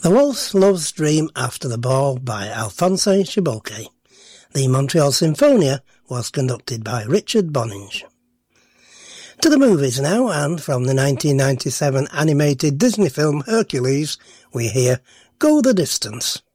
The Waltz Love's Dream After the Ball by Alphonse Chibolke. The Montreal Symphonia was conducted by Richard Boninge. To the movies now, and from the 1997 animated Disney film Hercules, we hear Go the Distance.